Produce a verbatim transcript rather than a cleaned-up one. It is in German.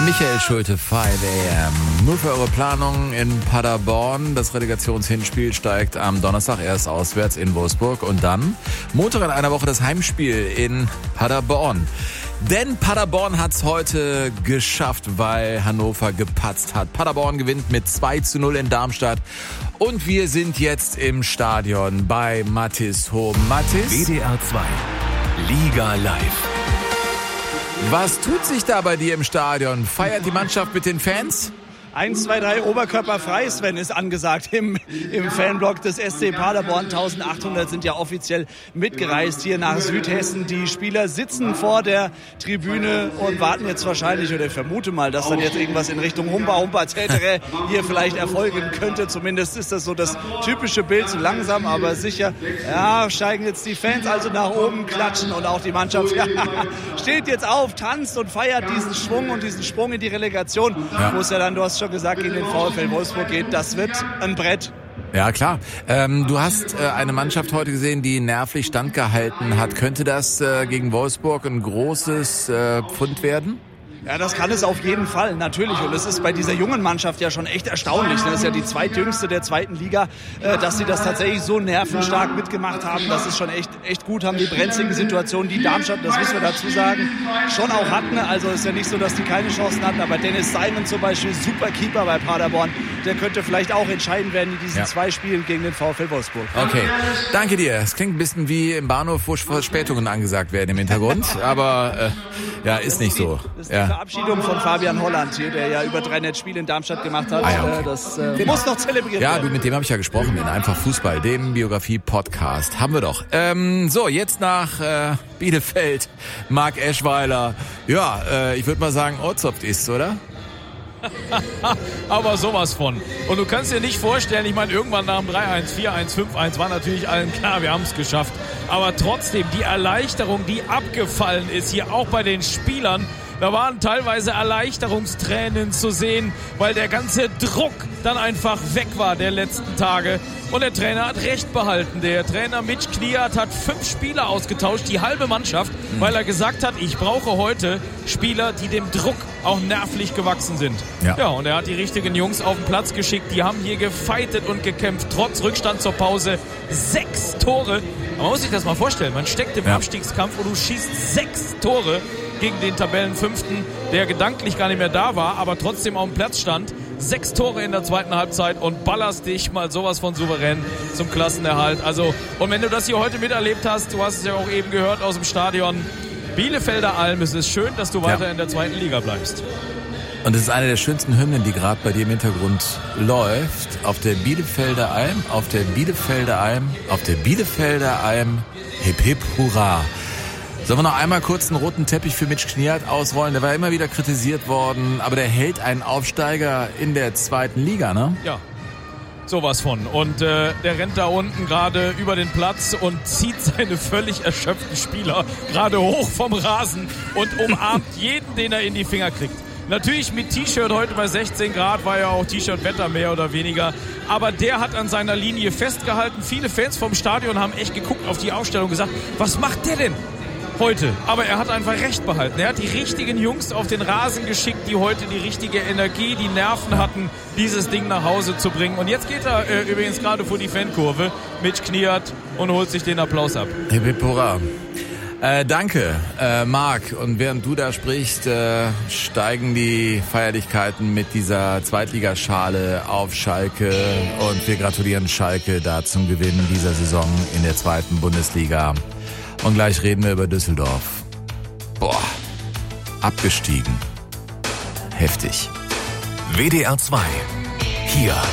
Michael Schulte, fünf a m. Nur für eure Planung in Paderborn. Das Relegationshinspiel steigt am Donnerstag erst auswärts in Wolfsburg und dann Montag in einer Woche das Heimspiel in Paderborn. Denn Paderborn hat's heute geschafft, weil Hannover gepatzt hat. Paderborn gewinnt mit zwei zu null in Darmstadt. Und wir sind jetzt im Stadion bei Mathis Hohm. Mathis? W D R zwei, Liga live. Was tut sich da bei dir im Stadion? Feiert die Mannschaft mit den Fans? eins, zwei, drei Oberkörper frei, Sven, ist angesagt im, im Fanblock des S C Paderborn. eintausendachthundert sind ja offiziell mitgereist hier nach Südhessen. Die Spieler sitzen vor der Tribüne und warten jetzt wahrscheinlich, oder ich vermute mal, dass dann jetzt irgendwas in Richtung Humba, Humba, Tätere hier vielleicht erfolgen könnte. Zumindest ist das so das typische Bild, so langsam, aber sicher. Ja, steigen jetzt die Fans also nach oben, klatschen und auch die Mannschaft ja, steht jetzt auf, tanzt und feiert diesen Schwung und diesen Sprung in die Relegation. Ja. Wo es ja dann, du hast schon gesagt, gegen den VfL Wolfsburg geht. Das wird ein Brett. Ja, klar. Ähm, du hast äh, eine Mannschaft heute gesehen, die nervlich standgehalten hat. Könnte das äh, gegen Wolfsburg ein großes äh, Pfund werden? Ja, das kann es auf jeden Fall, natürlich. Und es ist bei dieser jungen Mannschaft ja schon echt erstaunlich. Das ist ja die zweitjüngste der zweiten Liga, dass sie das tatsächlich so nervenstark mitgemacht haben. Das ist schon echt, echt gut. Haben die brenzlige Situation, die Darmstadt, das müssen wir dazu sagen, schon auch hatten. Also ist ja nicht so, dass die keine Chancen hatten. Aber Dennis Simon zum Beispiel, super Keeper bei Paderborn, der könnte vielleicht auch entscheiden werden in diesen ja. zwei Spielen gegen den VfL Wolfsburg. Okay, danke dir. Es klingt ein bisschen wie im Bahnhof, wo Verspätungen angesagt werden im Hintergrund. Aber äh, ja, ist nicht so. Das ist die ja. Verabschiedung von Fabian Holland hier, der ja über dreihundert Spiele in Darmstadt gemacht hat. Ah, ja, okay. Das äh, muss noch zelebriert ja, werden. Ja, du, mit dem habe ich ja gesprochen, in Einfach Fußball, dem Biografie-Podcast. Haben wir doch. Ähm, so, jetzt nach äh, Bielefeld. Marc Eschweiler. Ja, äh, ich würde mal sagen, Ortsopft ist, oder? Aber sowas von. Und du kannst dir nicht vorstellen, ich meine, irgendwann nach dem drei eins, vier eins, fünf eins war natürlich allen klar, wir haben es geschafft. Aber trotzdem, die Erleichterung, die abgefallen ist, hier auch bei den Spielern, da waren teilweise Erleichterungstränen zu sehen, weil der ganze Druck dann einfach weg war der letzten Tage. Und der Trainer hat recht behalten. Der Trainer Mitch Kniat hat fünf Spieler ausgetauscht, die halbe Mannschaft, mhm. weil er gesagt hat, ich brauche heute Spieler, die dem Druck auch nervlich gewachsen sind. Ja. ja, und er hat die richtigen Jungs auf den Platz geschickt. Die haben hier gefeitet und gekämpft, trotz Rückstand zur Pause. Sechs Tore. Man muss sich das mal vorstellen. Man steckt im ja. Abstiegskampf und du schießt sechs Tore gegen den Tabellenfünften, der gedanklich gar nicht mehr da war, aber trotzdem auf dem Platz stand. Sechs Tore in der zweiten Halbzeit und ballerst dich mal sowas von souverän zum Klassenerhalt. Also, und wenn du das hier heute miterlebt hast, du hast es ja auch eben gehört aus dem Stadion, Bielefelder Alm, es ist schön, dass du weiter ja. in der zweiten Liga bleibst. Und es ist eine der schönsten Hymnen, die gerade bei dir im Hintergrund läuft. Auf der Bielefelder Alm, auf der Bielefelder Alm, auf der Bielefelder Alm, hip hip hurra. Sollen wir noch einmal kurz einen roten Teppich für Mitch Kniat ausrollen? Der war immer wieder kritisiert worden, aber der hält einen Aufsteiger in der zweiten Liga, ne? Ja, sowas von. Und äh, der rennt da unten gerade über den Platz und zieht seine völlig erschöpften Spieler gerade hoch vom Rasen und umarmt jeden, den er in die Finger kriegt. Natürlich mit T-Shirt heute bei sechzehn Grad, war ja auch T-Shirt-Wetter mehr oder weniger. Aber der hat an seiner Linie festgehalten. Viele Fans vom Stadion haben echt geguckt auf die Aufstellung und gesagt, was macht der denn heute? Aber er hat einfach recht behalten. Er hat die richtigen Jungs auf den Rasen geschickt, die heute die richtige Energie, die Nerven hatten, dieses Ding nach Hause zu bringen. Und jetzt geht er äh, übrigens gerade vor die Fankurve, Mitch Kniat, und holt sich den Applaus ab. Hip hip hurra. Äh, danke, äh, Marc. Und während du da sprichst, äh, steigen die Feierlichkeiten mit dieser Zweitligaschale auf Schalke. Und wir gratulieren Schalke da zum Gewinn dieser Saison in der zweiten Bundesliga. Und gleich reden wir über Düsseldorf. Boah, abgestiegen. Heftig. W D R zwei. Hier